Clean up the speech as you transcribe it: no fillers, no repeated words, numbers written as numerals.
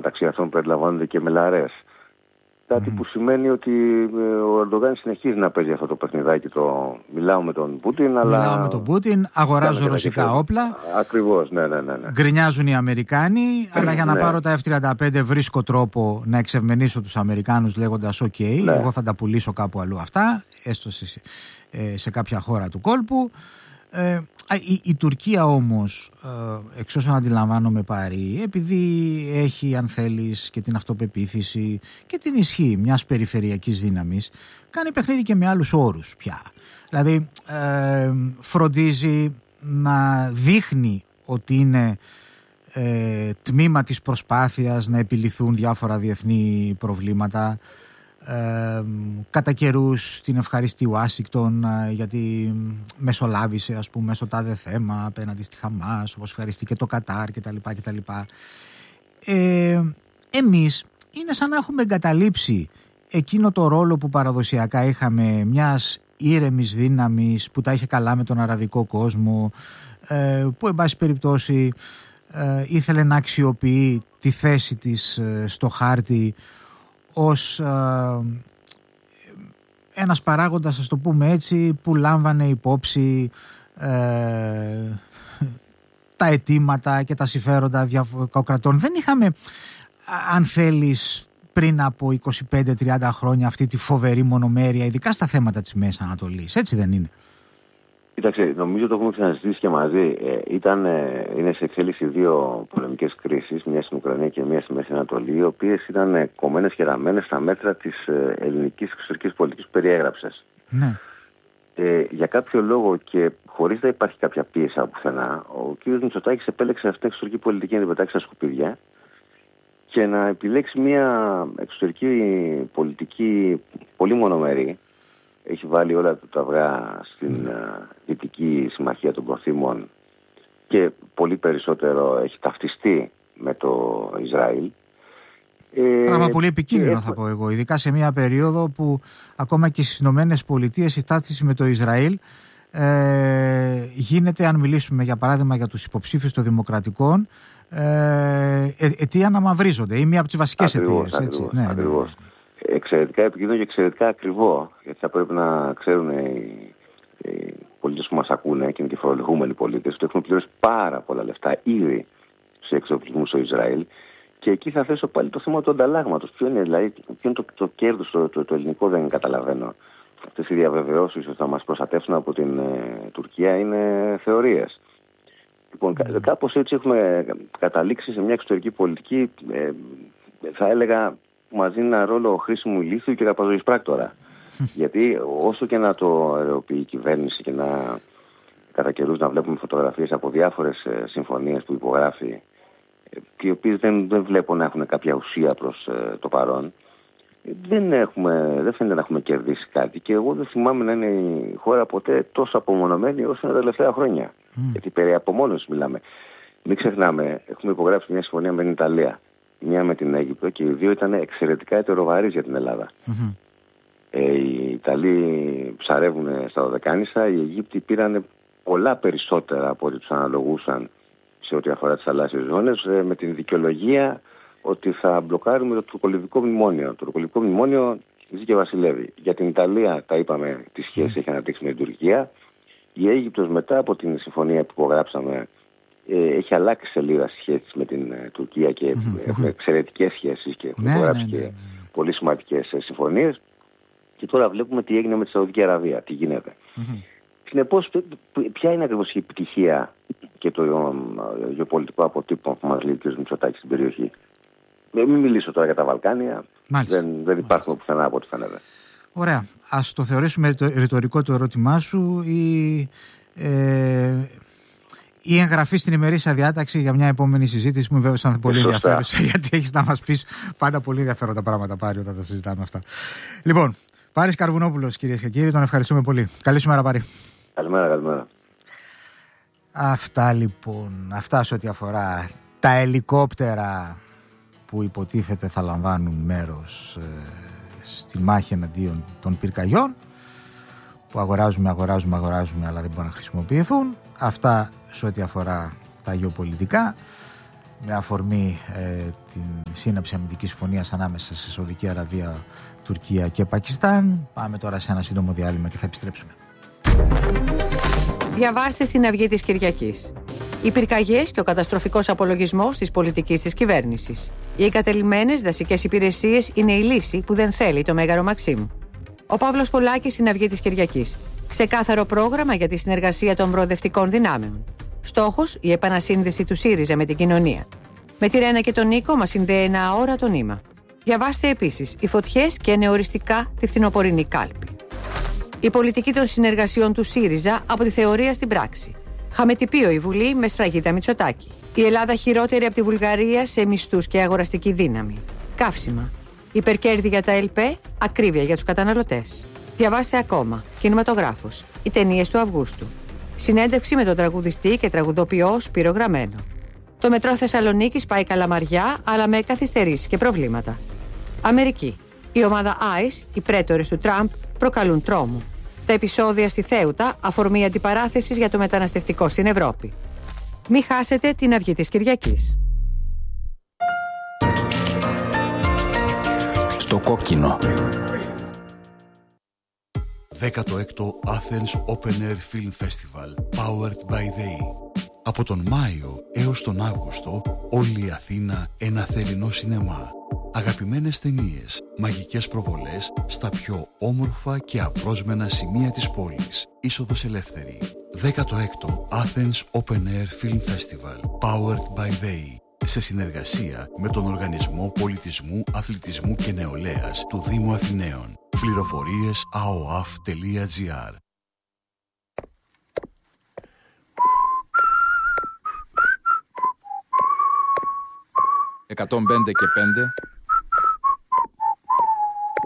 μεταξύ αυτών περιλαμβάνονται και μελαρές. Κάτι που σημαίνει ότι ο Ερντογάν συνεχίζει να παίζει αυτό το παιχνιδάκι. Μιλάω με τον Πούτιν, αλλά. Μιλάω με τον Πούτιν, αγοράζω ρωσικά όπλα. Ακριβώς, ναι. Γκρινιάζουν οι Αμερικάνοι, αλλά για να πάρω τα F-35 βρίσκω τρόπο να εξευμενήσω τους Αμερικάνους λέγοντας: «OK, εγώ θα τα πουλήσω κάπου αλλού αυτά, έστω σε κάποια χώρα του κόλπου». Η Τουρκία όμως, εξ όσων αντιλαμβάνομαι Πάρη, επειδή έχει, αν θέλεις, και την αυτοπεποίθηση και την ισχύ μιας περιφερειακής δύναμης, κάνει παιχνίδι και με άλλους όρους πια. Δηλαδή φροντίζει να δείχνει ότι είναι τμήμα της προσπάθειας να επιληθούν διάφορα διεθνή προβλήματα. Κατά καιρούς την ευχαριστεί Ουάσιγκτον γιατί μεσολάβησε, ας πούμε, στο τάδε θέμα απέναντι στη Χαμάς, όπως ευχαριστεί και το Κατάρ κτλ. Εμείς είναι σαν να έχουμε εγκαταλείψει εκείνο το ρόλο που παραδοσιακά είχαμε, μιας ήρεμης δύναμης που τα είχε καλά με τον αραβικό κόσμο, που εν πάση περιπτώσει ήθελε να αξιοποιεί τη θέση της στο χάρτη ως ένας παράγοντας, ας το πούμε έτσι, που λάμβανε υπόψη τα αιτήματα και τα συμφέροντα διαφορετικών κρατών. Δεν είχαμε, αν θέλεις, πριν από 25-30 χρόνια αυτή τη φοβερή μονομέρεια, ειδικά στα θέματα της Μέσης Ανατολής. Έτσι δεν είναι? Κοίταξε, νομίζω το έχουμε ξαναζητήσει και μαζί. Είναι σε εξέλιξη δύο πολεμικές κρίσεις, μια στην Ουκρανία και μια στη Μέση Ανατολή, οι οποίες ήταν κομμένες και ραμμένες στα μέτρα της ελληνικής εξωτερικής πολιτικής που περιέγραψες. Ναι. Για κάποιο λόγο και χωρίς να υπάρχει κάποια πίεση από πουθενά, ο κ. Μητσοτάκης επέλεξε αυτή την εξωτερική πολιτική να την πετάξει στα σκουπίδια και να επιλέξει μια εξωτερική πολιτική πολύ μονομερή. Έχει βάλει όλα τα αυγά στην Δυτική Συμμαχία των Προθήμων και πολύ περισσότερο έχει ταυτιστεί με το Ισραήλ. Πράγμα πολύ επικίνδυνο θα πω εγώ, ειδικά σε μια περίοδο που ακόμα και στις Ηνωμένες Πολιτείες η στάθμιση με το Ισραήλ γίνεται, αν μιλήσουμε για παράδειγμα για τους υποψήφιους των Δημοκρατικών, αιτία να μαυρίζονται ή μία από τις βασικές αιτίες. Ακριβώς. Εξαιρετικά επικίνδυνο και εξαιρετικά ακριβό, γιατί θα πρέπει να ξέρουν οι πολίτες που μας ακούνε και είναι και φορολογούμενοι πολίτες ότι έχουν πληρώσει πάρα πολλά λεφτά ήδη σε εξοπλισμούς στο Ισραήλ. Και εκεί θα θέσω πάλι το θέμα του ανταλλάγματος. Ποιο είναι, δηλαδή, ποιο είναι το κέρδος το ελληνικό, δεν καταλαβαίνω. Αυτές οι διαβεβαιώσεις ότι θα μας προστατεύσουν από την Τουρκία είναι θεωρίες. Λοιπόν, κάπως έτσι έχουμε καταλήξει σε μια εξωτερική πολιτική, θα έλεγα, που μας δίνει ένα ρόλο χρήσιμου ηλίθιου και ραπαζοής πράκτορα. Γιατί όσο και να το αεροποιεί η κυβέρνηση και να κατά καιρούς να βλέπουμε φωτογραφίες από διάφορες συμφωνίες που υπογράφει, και οι οποίες δεν βλέπω να έχουν κάποια ουσία προς το παρόν, δεν φαίνεται να έχουμε κερδίσει κάτι. Και εγώ δεν θυμάμαι να είναι η χώρα ποτέ τόσο απομονωμένη όσο είναι τα τελευταία χρόνια. Γιατί περί απομόνωσης μιλάμε. Μην ξεχνάμε, έχουμε υπογράψει μια συμφωνία με την Ιταλία, μια με την Αίγυπτο, και οι δύο ήταν εξαιρετικά ετεροβαρείς για την Ελλάδα. Οι Ιταλοί ψαρεύουν στα Δωδεκάνησα, οι Αιγύπτιοι πήραν πολλά περισσότερα από ό,τι τους αναλογούσαν σε ό,τι αφορά τις θαλάσσιες ζώνες, με την δικαιολογία ότι θα μπλοκάρουμε το τουρκολιβικό μνημόνιο. Το τουρκολιβικό μνημόνιο ζει και βασιλεύει. Για την Ιταλία, τα είπαμε, τη σχέση έχει αναπτύξει με την Τουρκία. Η Αίγυπτος, μετά από την συμφωνία που υπογράψαμε, έχει αλλάξει σελίδα στις σχέσεις με την Τουρκία και έχουμε εξαιρετικές σχέσεις και έχουμε υπογράψει και πολύ σημαντικές συμφωνίες. Και τώρα βλέπουμε τι έγινε με τη Σαουδική Αραβία, τι γίνεται. Συνεπώς, ποια είναι ακριβώς η επιτυχία και το γεωπολιτικό αποτύπωμα που μας λέει ο κ. Μητσοτάκης στην περιοχή? Μην μιλήσω τώρα για τα Βαλκάνια. Δεν υπάρχουν πουθενά από ό,τι φαίνεται. Ωραία. Ας το θεωρήσουμε ρητορικό το ερώτημά σου η εγγραφή στην ημερήσια διάταξη για μια επόμενη συζήτηση που μου βέβαια ήταν πολύ ενδιαφέρουσα, γιατί έχεις να μας πεις πάντα πολύ ενδιαφέροντα πράγματα, Πάρη, όταν τα συζητάμε αυτά. Λοιπόν, Πάρης Καρβουνόπουλος, κυρίες και κύριοι, τον ευχαριστούμε πολύ. Καλή σου μέρα, Πάρη. Καλημέρα. Αυτά λοιπόν, αυτά σε ό,τι αφορά τα ελικόπτερα που υποτίθεται θα λαμβάνουν μέρος στη μάχη εναντίον των πυρκαγιών, που αγοράζουμε αλλά δεν μπορούν να χρησιμοποιηθούν. Αυτά σε ό,τι αφορά τα γεωπολιτικά. με αφορμή την σύναψη αμυντικής συμφωνίας ανάμεσα σε Σαουδική Αραβία, Τουρκία και Πακιστάν. Πάμε τώρα σε ένα σύντομο διάλειμμα και θα επιστρέψουμε. Διαβάστε στην Αυγή της Κυριακής. Οι πυρκαγιές και ο καταστροφικός απολογισμός της πολιτικής της κυβέρνησης. Οι εγκατελειμμένες δασικές υπηρεσίες είναι η λύση που δεν θέλει το Μέγαρο Μαξίμου. Ο Παύλος Πολάκης στην Αυγή της Κυριακής. Ξεκάθαρο πρόγραμμα για τη συνεργασία των προοδευτικών δυνάμεων. Στόχος, η επανασύνδεση του ΣΥΡΙΖΑ με την κοινωνία. Με τη Ρένα και τον Νίκο μας συνδέει ένα αόρατο νήμα. Διαβάστε επίσης οι φωτιές και νεοοριστικά τη φθινοπορεινή κάλπη. Η πολιτική των συνεργασιών του ΣΥΡΙΖΑ από τη θεωρία στην πράξη. Χαμετυπίο η Βουλή με σφραγίδα Μητσοτάκη. Η Ελλάδα χειρότερη από τη Βουλγαρία σε μισθούς και αγοραστική δύναμη. Καύσιμα. Υπερκέρδη για τα ΕΛΠΕ, ακρίβεια για τους καταναλωτές. Διαβάστε ακόμα. Κινηματογράφος. Οι ταινίες του Αυγούστου. Συνέντευξη με τον τραγουδιστή και τραγουδοποιό Σπύρο Γραμμένο. Το μετρό Θεσσαλονίκης πάει Καλαμαριά, αλλά με καθυστερήσεις και προβλήματα. Αμερική. Η ομάδα ICE, οι πρέτορες του Τραμπ, προκαλούν τρόμο. Τα επεισόδια στη Θέουτα, αφορμή αντιπαράθεσης για το μεταναστευτικό στην Ευρώπη. Μη χάσετε την Αυγή της Κυριακής. Στο κόκκινο. 16ο Athens Open Air Film Festival, powered by they. Από τον Μάιο έως τον Αύγουστο, όλη η Αθήνα ένα θερινό σινεμά. Αγαπημένες ταινίες, μαγικές προβολές στα πιο όμορφα και απρόσμενα σημεία της πόλης. Είσοδος ελεύθερη. 16ο Athens Open Air Film Festival, powered by they. Σε συνεργασία με τον Οργανισμό Πολιτισμού, Αθλητισμού και Νεολαίας του Δήμου Αθηναίων. Πληροφορίες aoaf.gr. 105 και 5